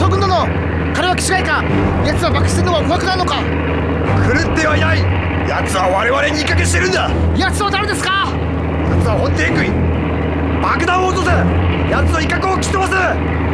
将軍殿、彼は気違いか。奴は爆死するのが怖くなるのか。 狂ってはいない。奴は我々に言いかけしてるんだ。 奴は誰ですか。 奴は本帝君。爆弾を落とせ。奴の威嚇を吹き飛ばす。